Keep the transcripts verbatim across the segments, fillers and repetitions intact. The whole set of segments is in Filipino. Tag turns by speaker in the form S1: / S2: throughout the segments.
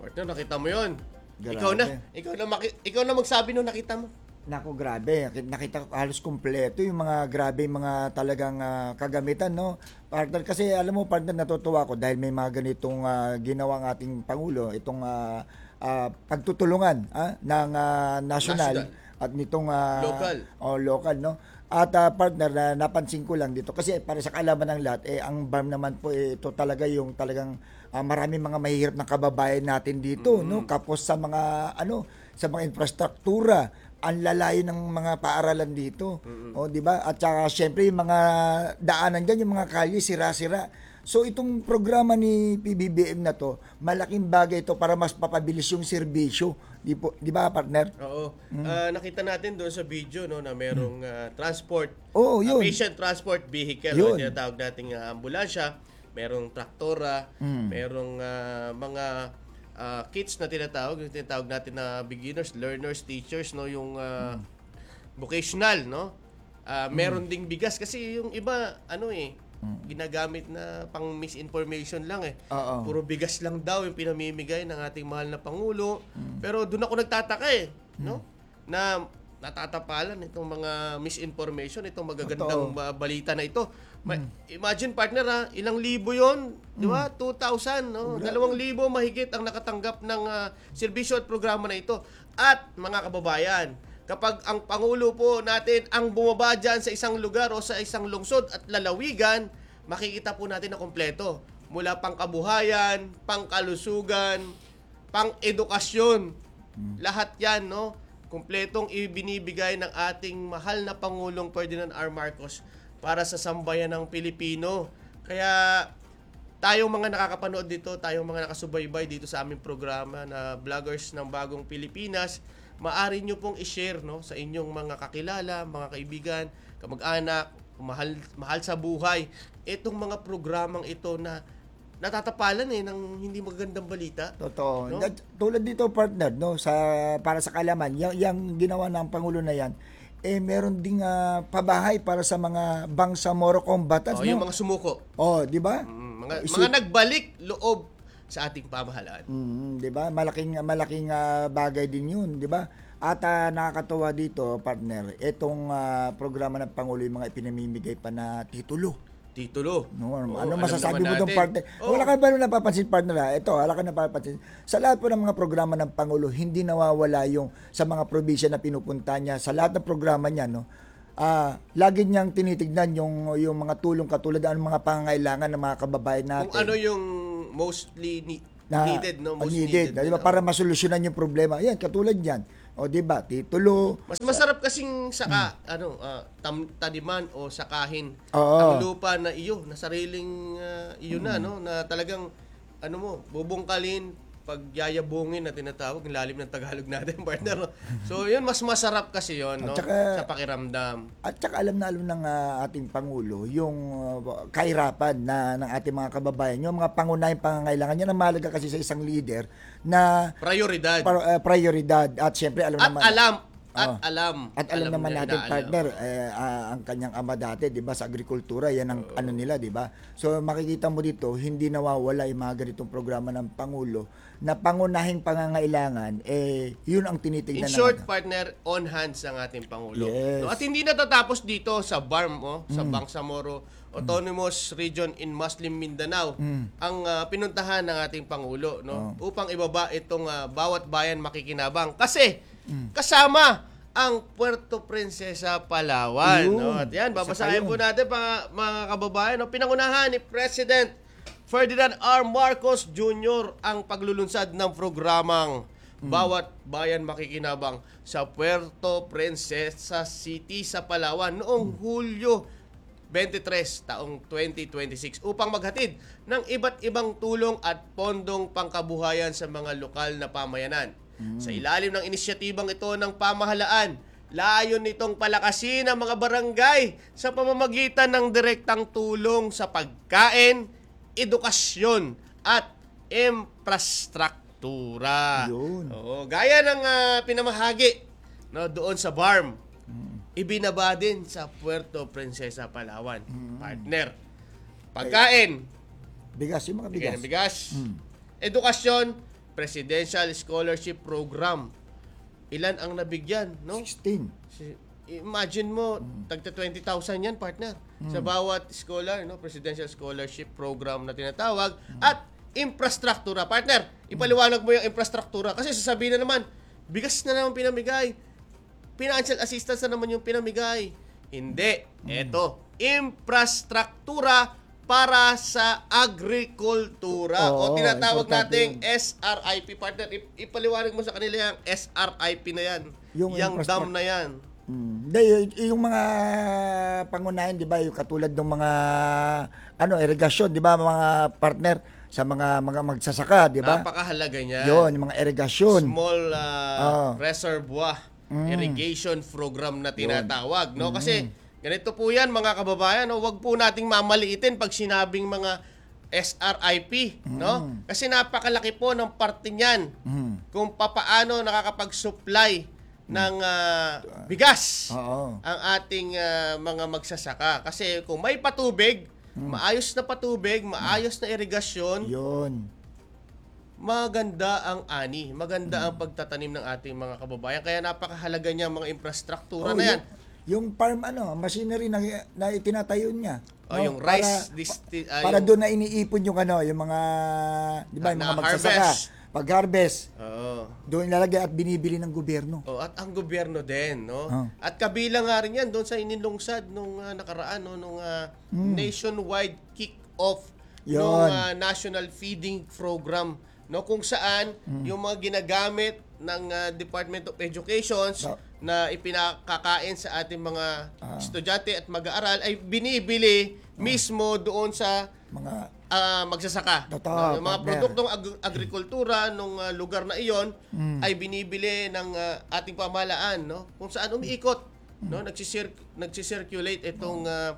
S1: Partner, nakita mo yun.
S2: Grabe.
S1: Ikaw na. Ikaw na, maki- ikaw na magsabi nung nakita mo.
S2: Nako, grabe. Nakita ko halos kumpleto yung mga grabe yung mga talagang ah, kagamitan, no? Partner, kasi alam mo, partner, natutuwa ko dahil may mga ganitong ah, ginawang ating Pangulo, itong ah, ah, pagtutulungan ah, ng ah, national,
S1: National.
S2: at nitong ah,
S1: Local.
S2: o local, no? At ah, partner, na napansin ko lang dito kasi para sa kaalaman ng lahat, eh ang B A R M naman po, eh, ito talaga yung talagang ah, marami mga mahihirap na kababayan natin dito, no? Kapos sa mga ano, sa mga infrastruktura, ang lalayo ng mga paaralan dito. O, di ba? At saka syempre yung mga daanan diyan, yung mga kalye sira-sira. So itong programa ni P B B M na to, malaking bagay ito para mas papabilis yung serbisyo. Di po, di ba, partner?
S1: Oo. Ah, nakita natin doon sa video no na merong ah, transport,
S2: Oo,
S1: ah,
S2: yun.
S1: patient transport vehicle,
S2: Yun.
S1: o tinatawag nating ah, ambulansya, merong traktora, merong ah, mga ah, kits na tinatawag, yung tinatawag natin na beginners, learners, teachers, no, yung ah, vocational, no. Ah, meron ding bigas kasi yung iba ano eh ginagamit na pang misinformation lang eh.
S2: Oo.
S1: Puro bigas lang daw yung pinamimigay ng ating mahal na pangulo. Pero doon ako nagtataka eh, no? Na natatapalan itong mga misinformation, itong magagandang
S2: Totoo.
S1: uh, balita na ito. Ma- Imagine partner ha, ilang libo 'yon, di ba? two thousand, no? Dalawang libo mahigit ang nakatanggap ng uh, serbisyo at programa na ito. At mga kababayan, kapag ang Pangulo po natin ang bumaba dyan sa isang lugar o sa isang lungsod at lalawigan, makikita po natin na kompleto. Mula pangkabuhayan, pangkalusugan, pang-edukasyon. Lahat yan, no? Kompletong ibinibigay ng ating mahal na Pangulong Ferdinand R. Marcos para sa sambayan ng Pilipino. Kaya tayong mga nakakapanood dito, tayong mga nakasubaybay dito sa aming programa na Vloggers ng Bagong Pilipinas, maaari nyo pong i-share no, sa inyong mga kakilala, mga kaibigan, kamag-anak, mahal, mahal sa buhay, itong mga programang ito na natatapalan eh ng hindi magagandang balita.
S2: Totoo.
S1: No?
S2: At tulad dito, partner, no, sa para sa kalaman, yung, yung ginawa ng Pangulo na yan, eh meron ding ah, pabahay para sa mga Bangsamoro combatants,
S1: Oh,
S2: no?
S1: yung mga sumuko.
S2: Oh, di ba?
S1: Mm, mga,
S2: Isip-
S1: mga nagbalik loob sa ating pamahalaan.
S2: Mm, 'di ba? Malaking malaking ah, bagay din 'yun, 'di ba? At ah, nakakatuwa dito, partner, itong ah, programa ng Pangulo yung mga ipinamimigay pa na titulo.
S1: Titulo.
S2: No,
S1: Oo,
S2: ano
S1: alam
S2: masasabi
S1: naman
S2: mo doon,
S1: natin.
S2: partner?
S1: Oo.
S2: Wala ka ba nung napapansin, partner? Ha? Ito, wala ka napapansin. Sa lahat po ng mga programa ng Pangulo, hindi nawawala yung sa mga probinsya na pinupunta niya. Sa lahat ng programa niya, no? Ah, lagi niyang tinitignan yung yung mga tulong katulad ng mga pangangailangan ng mga kababayan natin.
S1: Kung ano yung mostly ni-
S2: na
S1: needed, no?
S2: oh,
S1: Most
S2: needed,
S1: needed.
S2: di ba?
S1: no?
S2: Para masolusyonan yung problema. Yan, katulad yan. O, di ba? Titulo.
S1: Mas masarap kasing saka, ano, ah, tam, taniman o sakahin
S2: Oo.
S1: ang lupa na iyo, na sariling ah, iyo na, no? Na talagang, ano mo, bubungkalin, pagyayabungin na tinatawag, yung lalim ng Tagalog natin, partner. no? So, yun, mas masarap kasi yun, no?
S2: At saka-
S1: sa pakiramdam.
S2: At saka alam na alam ng ah, ating Pangulo yung ah, kahirapan na ng ating mga kababayan, yung mga pangunahing pangangailangan. Yan ang mahalaga kasi sa isang leader na
S1: Prioridad.
S2: par- ah, prioridad. At syempre, alam
S1: At
S2: naman,
S1: alam. At
S2: Oo.
S1: alam.
S2: At alam, naman
S1: niya,
S2: natin,
S1: inaalam.
S2: partner, eh, ah, ang kanyang ama dati, 'di ba, sa agrikultura, 'yan ang ano nila, 'di ba? So makikita mo dito, hindi nawawala yung mga ganitong programa ng Pangulo na pangunahing pangangailangan, eh 'yun ang tinitingnan
S1: In
S2: ng
S1: short,
S2: ano.
S1: partner, on hands ang ating Pangulo.
S2: Yes.
S1: No, at hindi natatapos dito sa B A R M, oh, sa Bangsamoro Autonomous Region in Muslim Mindanao, ang ah, pinuntahan ng ating Pangulo, no, upang ibaba itong ah, bawat bayan makikinabang. Kasi kasama ang Puerto Princesa, Palawan.
S2: Ayun.
S1: No? At yan, babasahin
S2: Isa pa
S1: po
S2: yun.
S1: natin mga, mga kababayan. No? Pinangunahan ni President Ferdinand R. Marcos Junior ang paglulunsad ng programang Bawat Bayan Makikinabang sa Puerto Princesa City sa Palawan noong Hulyo twenty-three taong twenty twenty-six upang maghatid ng iba't ibang tulong at pondong pangkabuhayan sa mga lokal na pamayanan. Sa ilalim ng inisyatibang ito ng pamahalaan, layon nitong palakasin ang mga barangay sa pamamagitan ng direktang tulong sa pagkain, edukasyon at infrastruktura.
S2: Yun.
S1: Oo, gaya ng ah, pinamahagi no, doon sa B A R M, ibinaba din sa Puerto Princesa, Palawan. Partner. Pagkain,
S2: Bigas, yung mga
S1: bigyan
S2: bigas.
S1: ng bigas. Edukasyon, Presidential Scholarship Program. Ilan ang nabigyan, no?
S2: sixteen.
S1: Si- Imagine mo, tagta twenty thousand yan, partner. Sa bawat scholar, no? Presidential Scholarship Program na tinatawag. At infrastruktura, partner. Ipaliwanag mo yung infrastruktura. Kasi sasabihin na naman, bigas na naman pinamigay. Financial assistance na naman yung pinamigay. Hindi. Eto, infrastruktura para sa agrikultura.
S2: Oo,
S1: o tinatawag
S2: importante
S1: nating
S2: yun.
S1: S R I P, partner. I- ipaliwanag mo sa kanila yung S R I P na yan.
S2: Yung
S1: Yung
S2: infrastructure.
S1: dam na yan.
S2: Hmm. Hindi, y- yung mga pangunahin, di ba, yung katulad ng mga ano, irigasyon, di ba, mga partner sa mga mga magsasaka, di ba?
S1: Napakahalaga niya.
S2: Yun, yung mga irigasyon.
S1: Small uh,
S2: Ah.
S1: reservoir
S2: Mm.
S1: irrigation program na tinatawag, no? Kasi ganito po 'yan, mga kababayan, no? Huwag po nating mamaliitin pag sinabing mga S R I P, no? Kasi napakalaki po ng parte niyan
S2: Mm.
S1: kung papaano nakakapag-supply ng ah, bigas
S2: Oo.
S1: ang ating ah, mga magsasaka. Kasi kung may patubig, maayos na patubig, maayos na irigasyon,
S2: Yun.
S1: maganda ang ani, maganda ang pagtatanim ng ating mga kababayan. Kaya napakahalaga niya mga infrastruktura
S2: Oh,
S1: na yan.
S2: Yung, yung farm ano, machinery na, na itinatayo niya.
S1: O, yung rice, disti- ah,
S2: para
S1: yung-
S2: doon na iniipon yung ano, yung mga, di ba, yung
S1: Na-
S2: mga magsasaka.
S1: na-harvest.
S2: Pag-harvest,
S1: Oo.
S2: doon ilalagay at binibili ng gobyerno.
S1: Oh, at ang gobyerno din, no?
S2: Oh.
S1: At kabilang nga rin yan doon sa ininlungsad nung ah, nakaraan, no? Nung ah, nationwide kick-off
S2: Yun.
S1: nung ah, National Feeding Program, no? Kung saan yung mga ginagamit ng ah, Department of Education
S2: No.
S1: na ipinakakain sa ating mga estudyante at mag-aaral ay binibili mismo doon sa
S2: Mga,
S1: ah, magsasaka.
S2: Totoo,
S1: No, yung mga
S2: partner.
S1: produktong ag- agrikultura nung ah, lugar na iyon
S2: Mm.
S1: ay binibili ng ah, ating pamahalaan, no? Kung saan umiikot, no? Nagsisir nagsisirculate itong ah,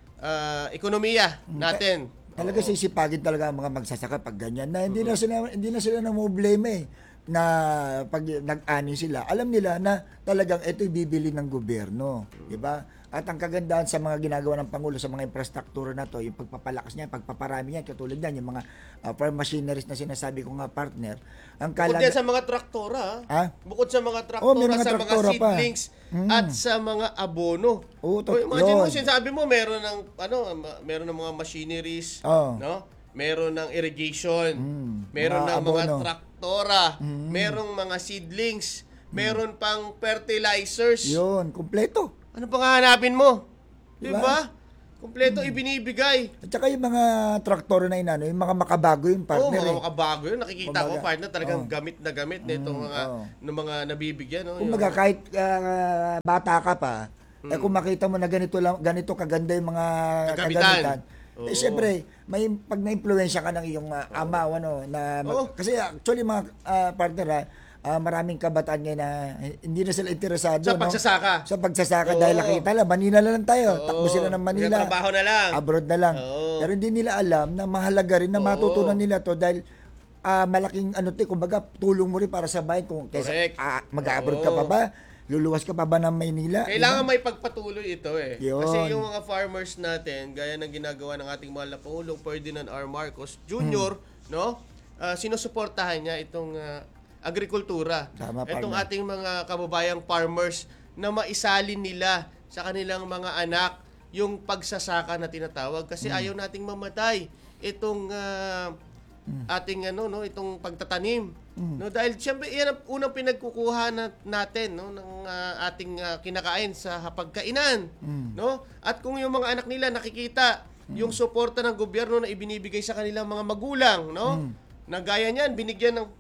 S1: ah, ekonomiya natin.
S2: talaga
S1: Oo.
S2: sisipagin talaga ang mga magsasaka pag ganyan na hindi na sila hindi na sila namumblema eh na pag nag-ani sila alam nila na talagang ito bibili ng gobyerno, di ba? At ang kagandahan sa mga ginagawa ng Pangulo sa mga infrastruktura na to, yung pagpapalakas niya, pagpaparami niya, katulad niyan, yung mga uh, farm machineries na sinasabi ko nga, partner, ang
S1: Bukod
S2: kalag...
S1: yan sa mga traktora,
S2: Ha?
S1: bukod sa mga traktora,
S2: Oh, may mga
S1: sa mga
S2: traktora pa.
S1: seedlings,
S2: Mm.
S1: at sa mga abono.
S2: Oo, tot-
S1: O, imagine mo,
S2: yun.
S1: sinasabi mo, meron ng, ano, ma- meron ng mga machineries,
S2: Oh.
S1: no? Meron ng irrigation,
S2: Mm.
S1: meron
S2: Mga
S1: ng mga
S2: abono. Mm.
S1: traktora, merong mga seedlings, meron pang fertilizers.
S2: Yun, kumpleto.
S1: Ano pang hahanapin mo? Di
S2: Diba?
S1: ba? Kompleto ibinibigay.
S2: At saka yung mga traktor na inano, yung mga makabago yung
S1: Oo,
S2: partner.
S1: mga
S2: eh.
S1: makabago yun. Nakikita ko,
S2: Kumbaga,
S1: partner, talagang
S2: oo.
S1: gamit na gamit nitong mga,
S2: oo.
S1: ng mga nabibigyan. No?
S2: Kumbaga
S1: Yung-
S2: kahit ah, bata ka pa, eh, kung makita mo na ganito lang ganito kaganda yung mga
S1: Kagamitan.
S2: kagamitan.
S1: Oo.
S2: Eh syempre, may pag na-impluwensya ka ng iyong ah, ama o ano na mag-
S1: Oo.
S2: kasi actually mga ah, partner ah, ah, maraming kabataan ngayon na hindi na sila interesado
S1: Sa
S2: no?
S1: pagsasaka.
S2: Sa pagsasaka
S1: Oo.
S2: dahil nakita lang Manila na lang tayo.
S1: Oo.
S2: Takbo sila ng Manila.
S1: Trabaho na lang.
S2: Abroad na lang.
S1: Oo.
S2: Pero hindi nila alam na mahalaga rin na
S1: Oo.
S2: matutunan nila to dahil ah, malaking ano 'te, kumbaga tulong mo rin para sa bayan kung kaysa
S1: Correct.
S2: ah, mag-abroad ka
S1: Oo.
S2: pa ba? Luluwas ka pa ba ng Maynila?
S1: Kailangan
S2: Diba?
S1: may pagpatuloy ito eh.
S2: Yun.
S1: Kasi yung mga farmers natin, gaya ng ginagawa ng ating mahal na Pangulong Ferdinand R. Marcos Junior,
S2: Hmm.
S1: no? Ah, sinusuportahan niya itong ah, agrikultura.
S2: Tama,
S1: Itong
S2: partner.
S1: ating mga kababayang farmers na maisalin nila sa kanilang mga anak yung pagsasaka na tinatawag kasi
S2: Hmm.
S1: ayaw nating mamatay itong ah, ating ano no itong pagtatanim
S2: Hmm.
S1: no dahil siyempre yan ang unang pinagkukuha na, natin no ng ah, ating ah, kinakain sa hapagkainan
S2: Hmm.
S1: no at kung yung mga anak nila nakikita yung suporta ng gobyerno na ibinibigay sa kanilang mga magulang no na gaya niyan binigyan ng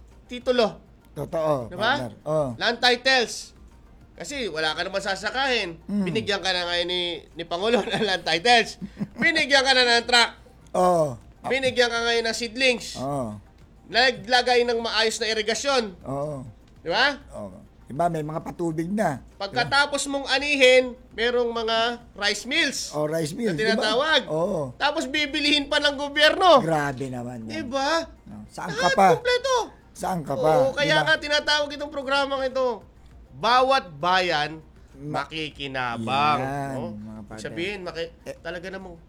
S1: titulo
S2: Totoo,
S1: di ba
S2: partner. Oh.
S1: land titles kasi wala ka naman sasakahin binigyan ka na ngayon ni ni Pangulo ng land titles binigyan ka na ng truck
S2: Oh.
S1: binigyan ka ngayon ng seedlings
S2: Oh.
S1: naglagay ng maayos na irigasyon.
S2: Oh.
S1: Di ba?
S2: Oh. Diba, may mga patubig na.
S1: Pagkatapos mong anihin, merong mga rice mills
S2: Oh, rice
S1: na
S2: mill.
S1: tinatawag.
S2: Diba? Oh.
S1: Tapos bibilihin pa ng gobyerno.
S2: Grabe naman.
S1: Di
S2: Yan.
S1: ba?
S2: Oh. Saan ka
S1: Lahat
S2: pa?
S1: kompleto.
S2: Saan ka pa?
S1: Oo, kaya
S2: Diba?
S1: nga tinatawag itong programang ito. Bawat bayan, makikinabang.
S2: Yan,
S1: no?
S2: mga partner.
S1: Sabihin, maki- talaga namang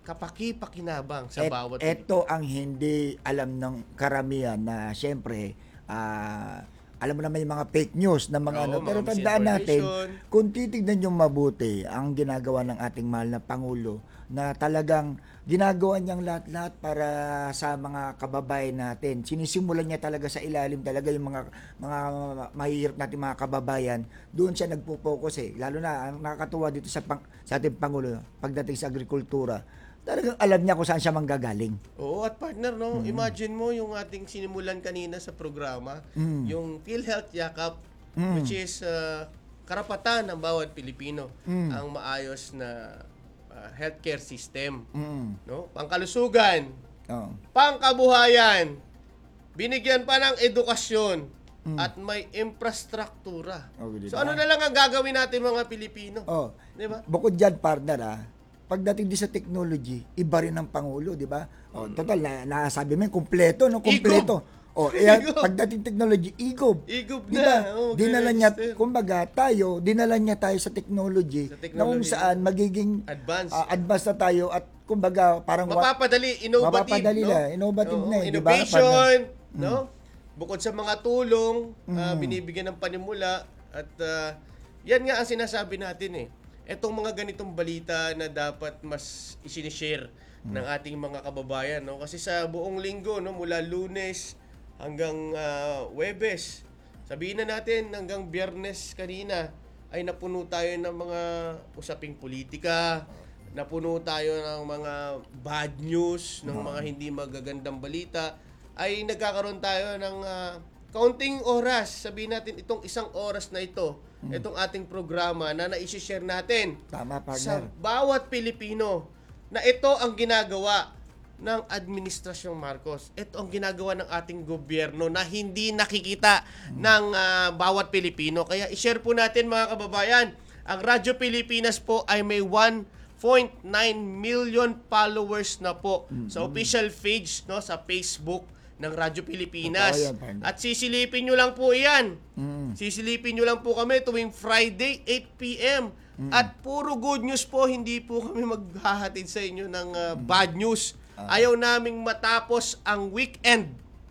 S1: kapaki-pakinabang sa
S2: Et,
S1: bawat
S2: eto ang hindi alam ng karamihan na syempre, ah, alam mo naman yung mga fake news na mga
S1: Oo,
S2: ano.
S1: mga
S2: Pero tandaan natin,
S1: misinformation.
S2: kung titignan nyo mabuti ang ginagawa ng ating mahal na Pangulo, na talagang ginagawa niyang lahat-lahat para sa mga kababayan natin. Sinisimulan niya talaga sa ilalim talaga yung mga mga mahihirap natin mga kababayan. Doon siya nagpo-focus eh. Lalo na ang nakakatuwa dito sa pang, sa ating Pangulo pagdating sa agrikultura. Talagang alam niya kung saan siya manggagaling.
S1: Oo, at partner, no,
S2: Mm.
S1: imagine mo yung ating sinimulan kanina sa programa,
S2: Mm.
S1: yung PhilHealth Yakap,
S2: Mm.
S1: which is uh, karapatan ng bawat Pilipino
S2: Mm.
S1: ang maayos na uh, healthcare system,
S2: Mm.
S1: no? Pangkalusugan,
S2: Oh.
S1: pangkabuhayan, binigyan pa ng edukasyon
S2: Mm.
S1: at may infrastruktura.
S2: Oh, di
S1: So
S2: ba?
S1: ano na lang ang gagawin natin mga Pilipino?
S2: Oh.
S1: Di ba?
S2: Bukod dyan, partner, ah, pagdating din sa technology, iba rin ang Pangulo, di ba? Oh, total, na, nasabi mo, yun, kumpleto, no? Kumpleto. Oh, eh,
S1: Igob.
S2: pagdating technology, igob.
S1: Igob
S2: Di
S1: na.
S2: ba?
S1: Oo,
S2: dinala niya,
S1: register.
S2: kumbaga, tayo, dinala niya tayo sa technology,
S1: Sa
S2: na kung
S1: technology.
S2: saan magiging
S1: Advance.
S2: ah, advance na tayo at kumbaga, parang wa-
S1: Mapapadali, innovative,
S2: Mapapadali
S1: no?
S2: na, innovative
S1: Oo,
S2: na eh, di ba?
S1: innovation, no? Bukod sa mga tulong, ah,
S2: Mm.
S1: binibigyan ng panimula at ah, yan nga ang sinasabi natin eh. Etong mga ganitong balita na dapat mas isinishare ng ating mga kababayan, no? Kasi sa buong linggo, no, mula Lunes hanggang ah, Huwebes, sabihin na natin hanggang Biyernes kanina ay napuno tayo ng mga usaping politika, napuno tayo ng mga bad news, ng mga hindi magagandang balita, ay nagkakaroon tayo ng ah, kaunting oras. Sabihin natin itong isang oras na ito, itong ating programa na naisishare natin
S2: Tama,
S1: sa
S2: partner.
S1: bawat Pilipino na ito ang ginagawa ng Administrasyong Marcos. Ito ang ginagawa ng ating gobyerno na hindi nakikita ng ah, bawat Pilipino. Kaya i-share po natin mga kababayan, ang Radyo Pilipinas po ay may one point nine million followers na po sa official page, no, sa Facebook ng Radyo Pilipinas.
S2: Totoo yan, partner.
S1: At sisilipin nyo lang po iyan.
S2: Mm.
S1: Sisilipin nyo lang po kami tuwing Friday, eight p.m. At puro good news po, hindi po kami maghahatid sa inyo ng uh, bad news. Ayaw naming matapos ang weekend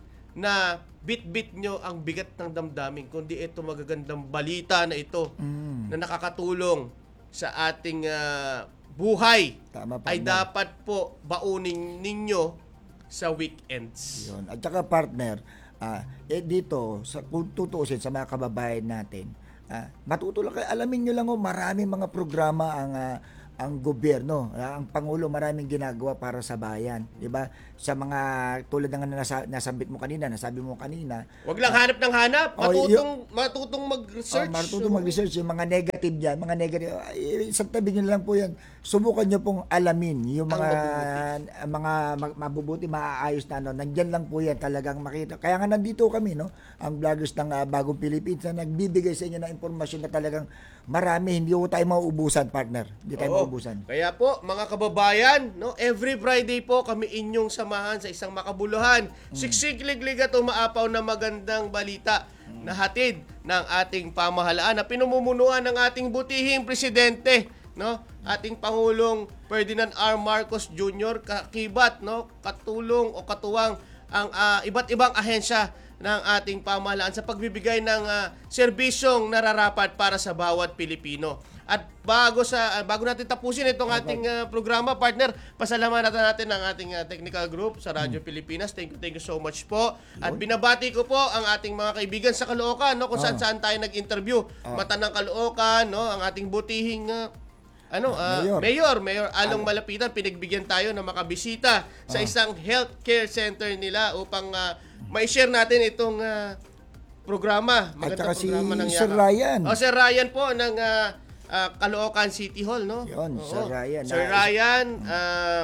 S1: na bit-bit nyo ang bigat ng damdamin, kundi ito magagandang balita na ito
S2: Mm.
S1: na nakakatulong sa ating uh, buhay
S2: Tama,
S1: ay
S2: partner.
S1: dapat po baunin ninyo sa weekends.
S2: Yun. At saka partner, ah, eh dito, sa, kung tutuusin sa mga kababayan natin, ah, matutulong kayo, alamin nyo lang oh, maraming mga programa ang ah, ang gobyerno, ah, ang Pangulo maraming ginagawa para sa bayan, di ba? Sa mga tulad ng nasa, nasambit mo kanina, nasabi mo kanina,
S1: Huwag lang hanap ng hanap,
S2: Oh,
S1: matutong matutong
S2: oh,
S1: mag-research.
S2: marunong mag-research yung mga negative yan, mga negative, ay, isang tabi nyo lang po yan. Subukan nyo pong alamin yung
S1: Ang
S2: mga
S1: mabubuti.
S2: ang mga mag- mabubuti, maaayos na ano. Nandyan lang po yan talagang makita. Kaya nga nandito kami, no? Ang vloggers ng ah, Bagong Philippines na nagbibigay sa inyo ng impormasyon na talagang marami. Hindi ko tayo mauubusan, partner. Hindi tayo
S1: Oo.
S2: mauubusan.
S1: Kaya po, mga kababayan, no, every Friday po kami inyong samahan sa isang makabuluhan. Siksikliglig at umaapaw na magandang balita na hatid ng ating pamahalaan na pinumumunuan ng ating butihing presidente, no? Ating Pangulong Ferdinand R. Marcos Junior kakibat, no, katulong o katuwang ang ah, iba't ibang ahensya ng ating pamahalaan sa pagbibigay ng ah, serbisyong nararapat para sa bawat Pilipino. At bago sa ah, bago natin tapusin itong ating ah, programa, partner, pasalamatan natin ang ating ah, technical group sa Radyo Pilipinas. Thank you, thank you so much po. At binabati ko po ang ating mga kaibigan sa Caloocan, no, kung saan saan tayo nag-interview. Mata ng Caloocan, no, ang ating butihing ah, ano, ah,
S2: Mayor.
S1: Mayor, Mayor Along Malapitan, pinagbigyan tayo na makabisita sa isang healthcare center nila upang ah, ma-share natin itong ah, programa.
S2: At
S1: Magandang
S2: saka si
S1: programa ng
S2: Sir
S1: Yakap.
S2: Ryan.
S1: Oh, Sir Ryan po ng ah, ah, Caloocan City Hall, no?
S2: Yun,
S1: Oo.
S2: Sir Ryan.
S1: Sir
S2: Na-
S1: Ryan, ah,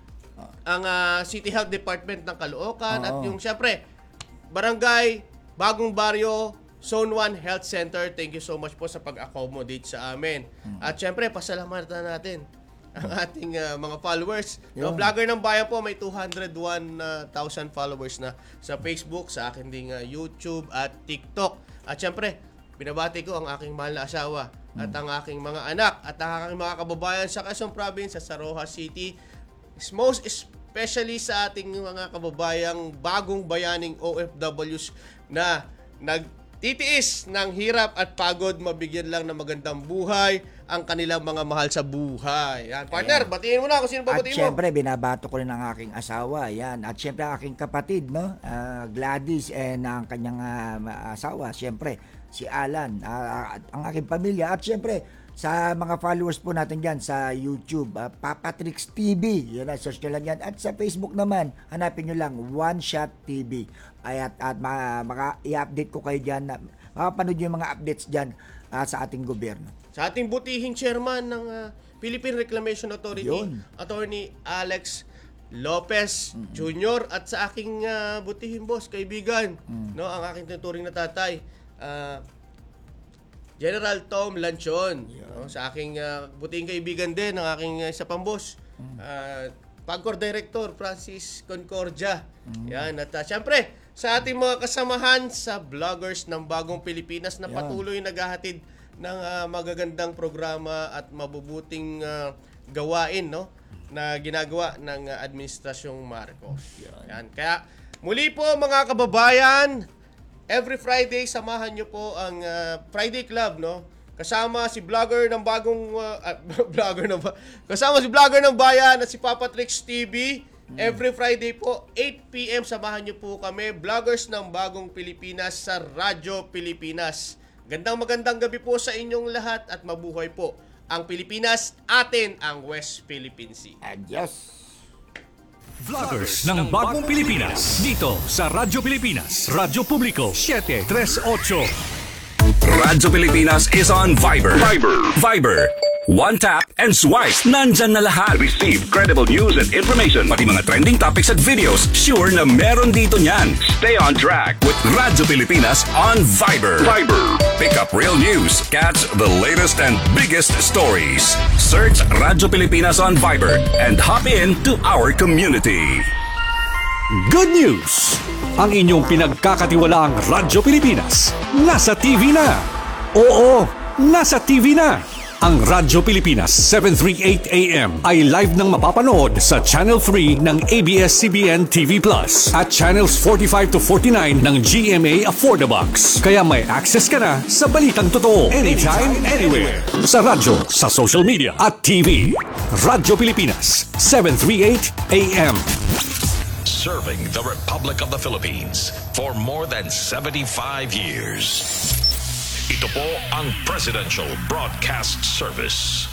S1: ang ah, City Health Department ng Caloocan at
S2: Oo.
S1: yung syempre Barangay Bagong Baryo Zone one Health Center. Thank you so much po sa pag-accommodate sa amin. At syempre, pasalamatan natin ang ating ah, mga followers. No,
S2: Yun.
S1: vlogger ng bayan po, may two hundred one thousand followers na sa Facebook, sa akin ding ah, YouTube at TikTok. At syempre, binabati ko ang aking mahal na asawa at ang aking mga anak at ang aking mga kababayan sa Quezon Province, sa Rojas City. most especially sa ating mga kababayang bagong bayaning O F Ws na nagtitiis ng hirap at pagod, mabigyan lang ng magandang buhay ang kanilang mga mahal sa buhay. Yan, partner,
S2: Ayan.
S1: batiin mo na kung sino
S2: At
S1: babatiin mo.
S2: syempre, binabato ko rin ang aking asawa. Yan. At syempre, ang aking kapatid, no? Ah, Gladys, and ang kanyang ah, asawa. Syempre, si Alan. Ah, at ang aking pamilya. At syempre, sa mga followers po natin dyan sa YouTube, uh, Papatrix T V. Yan na, search nyo lang yan. At sa Facebook naman, hanapin nyo lang One Shot T V. Ay, at, at mga, mga i-update ko kayo dyan. Na, makapanood nyo yung mga updates dyan uh, sa ating gobyerno.
S1: Sa ating butihing chairman ng uh, Philippine Reclamation Authority,
S2: Yun.
S1: Attorney Alex Lopez mm-hmm. Junior at sa aking uh, butihing boss, kaibigan, mm. no, ang aking tuturing na tatay, uh, General Tom Lanchon, yeah. no, sa aking uh, butihing kaibigan din, ang aking uh, isa pang boss, mm. uh, Pagcor Director Francis Concordia. Mm. Yan, at uh, syempre, sa ating mga kasamahan sa vloggers ng Bagong Pilipinas na yeah. patuloy naghahatid ng uh, magagandang programa at mabubuting uh, gawain, no, na ginagawa ng uh, Administrasyong Marcos. Yan. Kaya muli po mga kababayan, every Friday samahan niyo po ang uh, Friday Club, no? Kasama si vlogger ng bagong uh, uh, vlogger ng kasama si vlogger ng bayan at si Papatrix T V. Every Friday po, eight p.m. samahan niyo po kami, vloggers ng Bagong Pilipinas sa Radyo Pilipinas. Gandang magandang gabi po sa inyong lahat at mabuhay po ang Pilipinas, atin ang West Philippine Sea.
S2: Adios!
S3: Vloggers ng Bagong Pilipinas dito sa Radyo Pilipinas, Radyo Publiko seven three eight.
S4: Radyo Pilipinas is on Viber. Viber. Viber. One tap and swipe. Nandyan na lahat. Receive credible news and information. Pati mga trending topics at videos. Sure na meron dito niyan. Stay on track with Radyo Pilipinas on Viber. Viber. Pick up real news. Catch the latest and biggest stories. Search Radyo Pilipinas on Viber and hop in to our community.
S3: Good news! Ang inyong pinagkakatiwalaang Radyo Pilipinas nasa T V na. Oo, nasa T V na. Ang Radyo Pilipinas seven thirty-eight A M ay live nang mapapanood sa Channel three ng A B S C B N T V Plus at Channels forty-five to forty-nine ng G M A Affordabox. Kaya may access ka na sa balitang totoo anytime, anywhere. Sa radyo, sa social media at T V. Radyo Pilipinas seven thirty-eight A M.
S5: Serving the Republic of the Philippines for more than seventy-five years. Ito po ang Presidential Broadcast Service.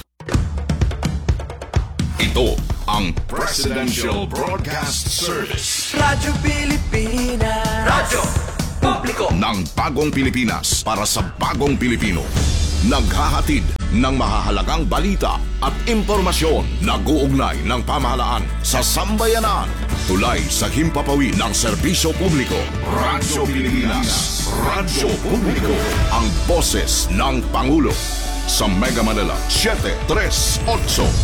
S6: Ito ang Presidential Broadcast Service
S7: Radyo Pilipinas, Radyo Publiko
S6: ng Bagong Pilipinas para sa Bagong Pilipino. Naghahatid ng mahahalagang balita at impormasyon na guugnay ng pamahalaan sa sambayanan. Tulay sa himpapawid ng serbisyo publiko. Radyo Pilipinas. Radyo Publiko. Ang boses ng Pangulo. Sa Mega Manila, seven three eight.